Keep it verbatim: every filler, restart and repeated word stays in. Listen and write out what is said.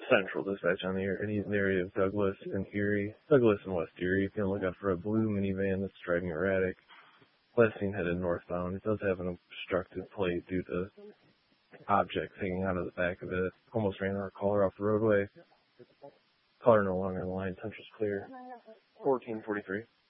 Central dispatch on the area, in the area of Douglas and Erie. Douglas and West Erie. You can look out for a blue minivan that's driving erratic. Last seen headed northbound. It does have an obstructed plate due to objects hanging out of the back of it. Almost ran our caller off the roadway. Caller no longer on the line. Central's clear. fourteen forty-three.